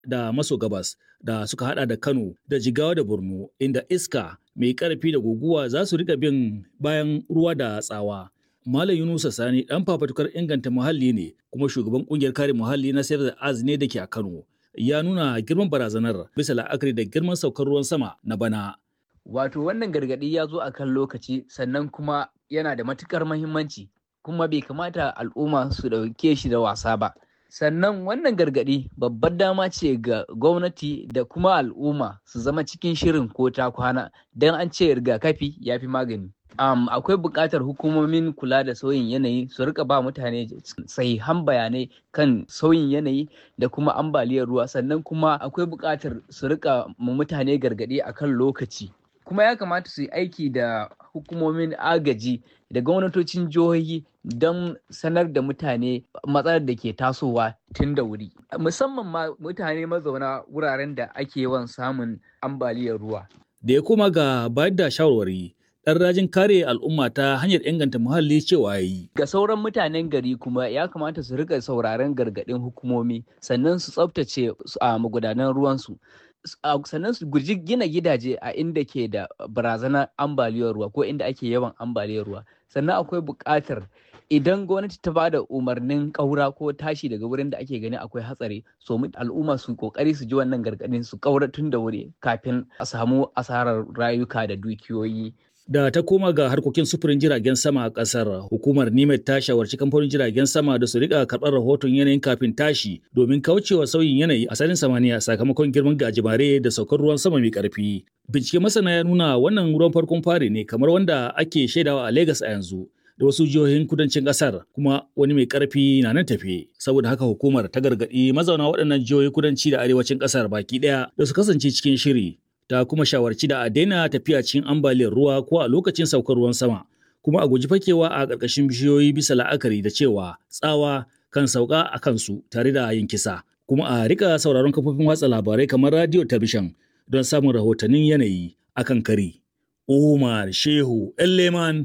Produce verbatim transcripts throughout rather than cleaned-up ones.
da maso gabas da suka hada da Kano da Jigawa da Borno inda iska mai ƙarfi da guguwa za su rika bin bayan ruwa da tsawa. Malam Yunusa Sani ɗan fafatukar inganta muhalli ne kuma shugaban ƙungiyar kare muhalli na Save the Earth ne da ke a Kano. Ya nuna girman barazanar bisa la'akari da girman saukar ruwan sama na bana. Wato wannan gargaɗi ya zo a kan lokaci sannan kuma yana da matukar mahimmanci kuma bai kamata al'umma su ɗauke shi da wasa ba. Sannan wannan gargaɗi babbar dama ce ga gwamnati da kuma al'umma su zama cikin shirin ko ta kwana don an ce rigakafi ya fi magani. Um, akwai buƙatar hukumomin kula da sauyin yanayi su rika ba mutane sahihan bayanai kan sauyin yanayi da kuma ambaliyar ruwa, sannan kuma akwai buƙatar su rika ma mutane gargaɗi a kan lokaci. Kuma ya kamata su yi aiki da hukumomin agaji da gwamnatocin jihohi don sanar da mutane matsalar da ke tasowa tun da wuri, musamman ma mutane mazauna wuraren da ake yawan samun ambaliyar ruwa. Da ya koma ga bayar da shawarwari, ɗan rajin kare al'umma ta hanyar inganta muhalli cewa ya yi. Ga sauran mutanen gari kuma ya kamata su rika sauraron gargaɗin hukumomi sannan su tsaftace a magudanan ruwansu. Sannan su guji gina gidaje a inda ke da barazanar ambaliyar ruwa ko inda ake yawan ambaliyar ruwa. Sannan akwai buƙatar idan gwamnati ta ba da umarnin ƙaura ko tashi daga wurin da ake gani akwai hatsari, so al'umma su kokari su ji wannan gargaɗin su ƙaura tun da wuri kafin a samu asarar rayuka da dukiyoyi. Da ta koma ga harkokin sufurin jiragen sama a ƙasar, hukumar nimet ta shawarci kamfanin jiragen sama da su rika karɓar rahoton yanayin kafin tashi domin kaucewa sauyin yanayi a sararin samaniya sakamakon girman gajimare da saukar ruwan sama mai ƙarfi. Bincike masana ya nuna wannan ruwan farkon fari ne kamar wanda ake shaidawa a Legas a yanzu da wasu jihohin kudancin ƙasar, kuma wani mai ƙarfi na nan tafe. Saboda haka hukumar ta gargaɗi mazauna waɗannan jihohi kudanci da arewacin ƙasar baki ɗaya da su kasance cikin shiri. Ta kuma shawarci da a daina tafiya cikin ambaliyar ruwa ko a lokacin saukar ruwan sama, kuma a guji fakewa a ƙarƙashin bishiyoyi bisa la'akari da cewa tsawa kan sauka a kansu tare da yin kisa. Kuma a rika sauraron kafofin watsa labarai kamar radio talabijin don samun rahotannin yanayi akan kari. Umar Shehu Elleman,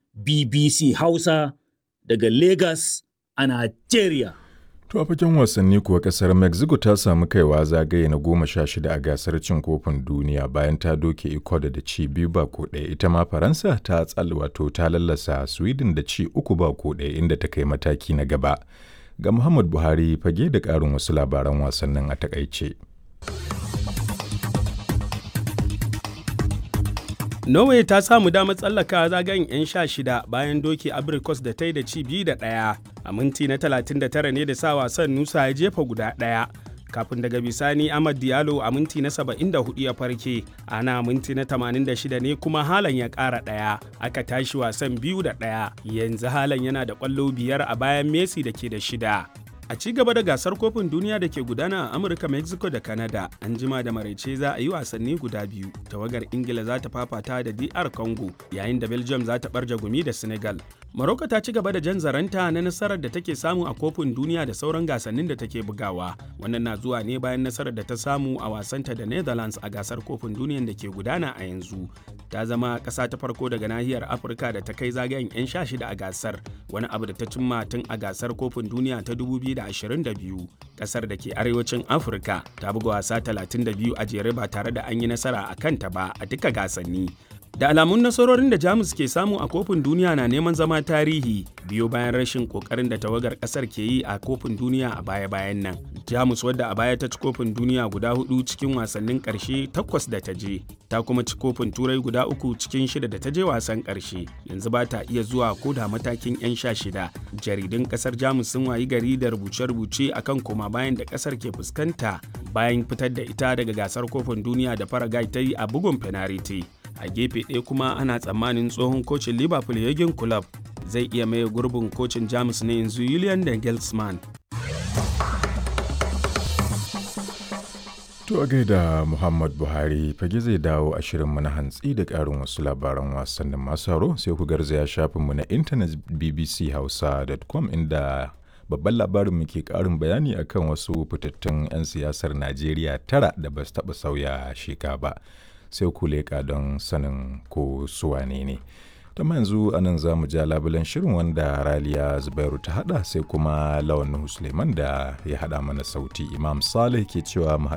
B B C Hausa daga Lagos a Nigeria. To a fagen wasanni kuwa kasar Mexico ta samu kaiwa zagaye na goma sha shida a gasar cin kofin duniya bayan ta doke Ecuador da ci biyu ba ko ɗaya. Ita ma Faransa ta tsal wato ta lallasa Sweden da ci uku ba ko ɗaya inda ta kai mataki na gaba. Ga Muhammad Buhari fage da ƙarin wasu labaran wasannin a takaice. Norway ta samu damar tsallaka zagayen 'yan sha shida bayan doki Abrikos da ta yi da ci biyu da ɗaya. A minti na talatin da tara ne da sa wasan Nusa ya jefa guda ɗaya. Kafin daga bisani Amad Diallo a minti na saba'in da hudu ya farke. Ana minti na tamanin da shida ne kuma Haaland ya ƙara ɗaya. Aka tashi wasan biyu da ɗaya. Yanzu Haaland yana da ƙwallo biyar a bayan Messi da ke da shida. A ci gaba da gasar kofin duniya da ke gudana a Amurka, Mexico da Canada, an jima da maraice za a yi wasanni guda biyu. Tawagar Ingila za ta fafata da D R Congo, yayin da Belgium za ta barja gumi da Senegal. Morocco ta ci gaba da jan zaranta na nasarar da take samu a kofin duniya da sauran gasannin da take bugawa. Wannan na zuwa ne bayan nasarar da ta samu a wasanta da Netherlands a gasar kofin duniyan da ke gudana a yanzu. Ta zama ƙasa ta farko daga nahiyar Afirka da ta kai zagayen 'yan sha shida a gasar, wani abu da ta cimma tun a gasar kofin duniya ta dubu biyu da ashirin da biyu. Kasar da ke arewacin Afirka ta buga wasa talatin da biyu a jere ba tare da an yi nasara a kanta ba a duka gasanni. Da alamun nasarorin da Jamus ke samu a kofin duniya na neman zama tarihi biyo bayan rashin kokarin da tawagar kasar ke yi a kofin duniya a baya-bayan nan. Jamus, wadda a baya ta ci kofin duniya guda hudu cikin wasannin karshe takwas da ta je, ta kuma ci kofin turai guda uku cikin shida da ta je wasan karshe. Yanzu ba ta iya zuwa ko da matakin 'yan sha shida. Jaridun kasar Jamus sun wayi gari da rubuce-rubuce akan koma bayan da kasar ke fuskanta bayan fitar da ita daga gasar kofin duniya da Paraguay ta yi a bugun fenariti. A gefe ɗaya kuma ana tsammanin tsohon kocin Liverpool Jurgen Klopp zai iya maye gurbin kocin Jamus na yanzu Julian Nagelsmann. To a gaida Muhammad Buhari fage zai dawo a shirinmu na hantsi da ƙarin wasu labaran wasannin masu haro sai ku garzaya shafinmu na intanet b b c hausa dot com inda babban labarin muke ƙarin bayani akan wasu fitattun 'yan siyasar Najeriya tara da ba su taɓa sauya sheka ba. Sai ku leƙa don sanin ko su wane ne. Ta yanzu anan za mu ja labulen shirin wanda Raliya Zubairu ta hada sai kuma Lawan Nuhu Suleiman da ya hada mana sauti. Imam Saleh ke cewa mu